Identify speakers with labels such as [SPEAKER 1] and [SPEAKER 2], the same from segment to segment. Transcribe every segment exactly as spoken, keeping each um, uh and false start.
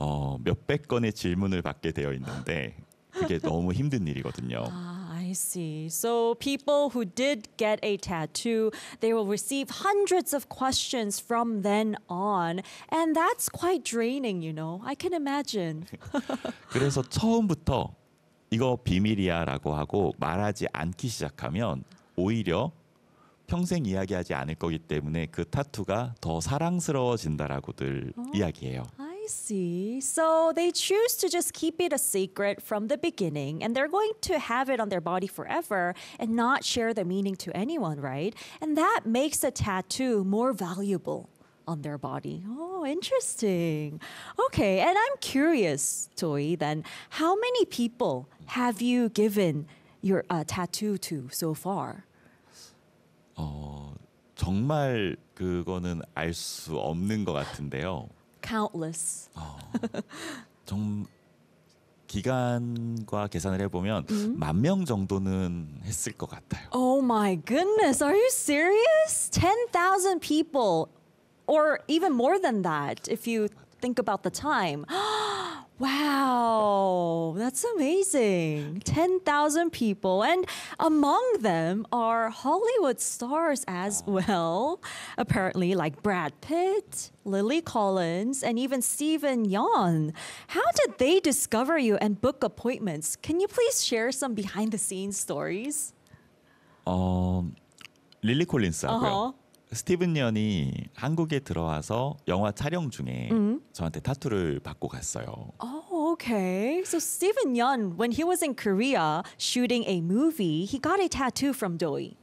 [SPEAKER 1] 어, 몇백 건의 질문을 받게 되어 있는데 그게 너무 힘든 일이거든요.
[SPEAKER 2] Ah, I see. So people who did get a tattoo, they will receive hundreds of questions from then on. And that's quite draining, you know. I can imagine.
[SPEAKER 1] 그래서 처음부터 이거 비밀이야라고 하고 말하지 않기 시작하면 오히려 평생 이야기하지 않을 거기 때문에 그 타투가 더 사랑스러워진다라고들 이야기해요.
[SPEAKER 2] I see. So they choose to just keep it a secret from the beginning, and they're going to have it on their body forever and not share the meaning to anyone, right? And that makes the tattoo more valuable on their body. Oh, interesting. Okay, and I'm curious, Joy, then, how many people have you given your uh, tattoo to so far?
[SPEAKER 1] 어, 정말 그거는 알 수 없는 것 같은데요.
[SPEAKER 2] Countless.
[SPEAKER 1] 어, 정 기간과 계산을 해보면 만 명 정도는 했을 것 같아요.
[SPEAKER 2] Oh my goodness, are you serious? ten thousand people, or even more than that if you think about the time. Wow, that's amazing. ten thousand people. And among them are Hollywood stars as well. Apparently, like Brad Pitt, Lily Collins, and even Steven Yeun. How did they discover you and book appointments? Can you please share some behind the scenes stories?
[SPEAKER 1] 어, 릴리 콜린스하고요.
[SPEAKER 2] Uh-huh.
[SPEAKER 1] 스티븐 연이 한국에 들어와서 영화 촬영 중에 저한테 타투를 받고 갔어요.
[SPEAKER 2] Oh, okay. So Steven Yeun, when he was in Korea shooting a movie, he got a tattoo from Doi.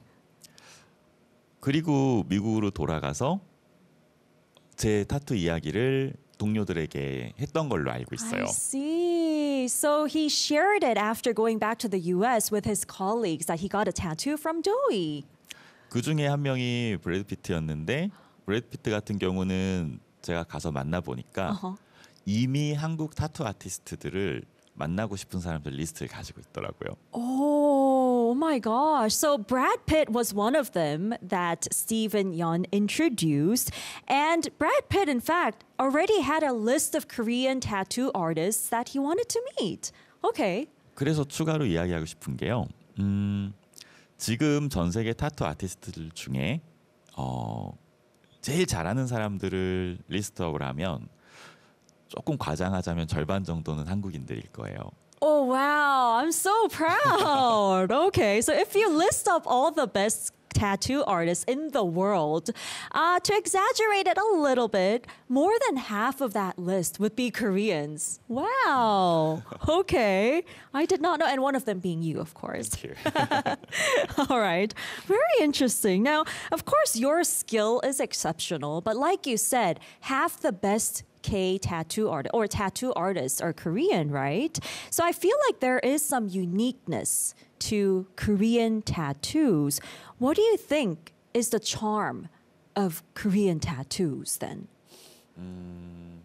[SPEAKER 1] 그리고 미국으로 돌아가서 제 타투 이야기를 동료들에게 했던 걸로 알고 있어요.
[SPEAKER 2] I see. So he shared it after going back to the U S with his colleagues that he got a tattoo from Doi.
[SPEAKER 1] 그 중에 한 명이 브래드 피트였는데 브래드 피트 같은 경우는 제가 가서 만나 보니까
[SPEAKER 2] Uh-huh.
[SPEAKER 1] 이미 한국 타투 아티스트들을 만나고 싶은 사람들 리스트를 가지고 있더라고요.
[SPEAKER 2] Oh my gosh. So Brad Pitt was one of them that Steven Yeun introduced. And Brad Pitt, in fact, already had a list of Korean tattoo artists that he wanted to meet. Okay.
[SPEAKER 1] 그래서 추가로 이야기하고 싶은 게요. 음, 지금 전 세계 타투 아티스트들 중에 어, 제일 잘하는 사람들을 리스트업을 하면 조금 과장하자면 절반 정도는 한국인들일 거예요.
[SPEAKER 2] Oh, wow. I'm so proud. Okay. So if you list up all the best tattoo artists in the world, uh, to exaggerate it a little bit, more than half of that list would be Koreans. Wow. Okay. I did not know. And one of them being you, of course.
[SPEAKER 1] Thank you.
[SPEAKER 2] All right. Very interesting. Now, of course, your skill is exceptional, but like you said, half the best K tattoo art or tattoo artists are Korean, right? So I feel like there is some uniqueness to Korean tattoos. What do you think is the charm of Korean tattoos then?
[SPEAKER 1] 음,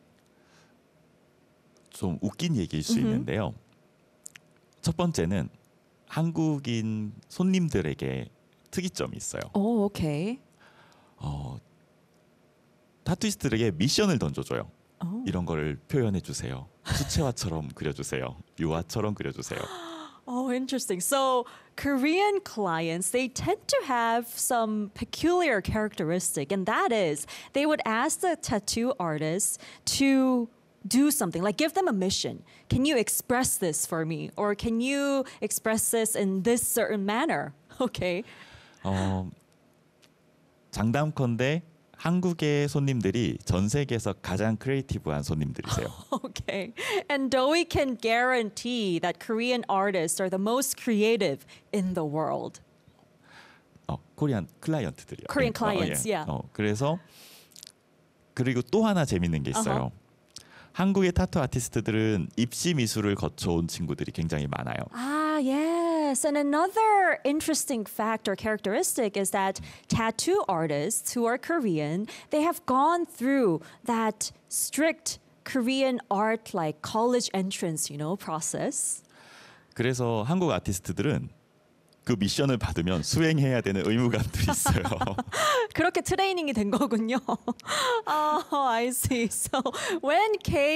[SPEAKER 1] 좀 웃긴 얘기일 수 있는데요. 첫 번째는 한국인 손님들에게 특이점이 있어요.
[SPEAKER 2] Oh, okay.
[SPEAKER 1] 어, 타투이스트들에게 미션을 던져줘요.
[SPEAKER 2] Oh.
[SPEAKER 1] 이런 거를 표현해 주세요. 수채화처럼 그려주세요. 유화처럼 그려주세요.
[SPEAKER 2] Oh, interesting. So Korean clients, they tend to have some peculiar characteristic, and that is they would ask the tattoo artist to do something, like give them a mission. Can you express this for me? Or can you express this in this certain manner? Okay.
[SPEAKER 1] 어, 장담컨대 한국의 손님들이 전 세계에서 가장 크리에이티브한 손님들이세요.
[SPEAKER 2] Okay. And Doi can guarantee that Korean artists are the most creative in the world.
[SPEAKER 1] 어, 코리안 클라이언트들이요.
[SPEAKER 2] Korean
[SPEAKER 1] 네,
[SPEAKER 2] clients,
[SPEAKER 1] 어, 예.
[SPEAKER 2] yeah.
[SPEAKER 1] 어, 그래서 그리고 또 하나 재밌는 게 있어요. 한국의 타투 아티스트들은 입시 미술을 거쳐온 친구들이 굉장히 많아요.
[SPEAKER 2] Ah, yes. And another interesting fact or characteristic is that tattoo artists who are Korean, they have gone through that strict Korean art like college entrance, you know, process.
[SPEAKER 1] 그래서 한국 아티스트들은 그 미션을 받으면 수행해야 되는 의무감들이 있어요.
[SPEAKER 2] 그렇게 트레이닝이 된 거군요. Oh, I see. So when K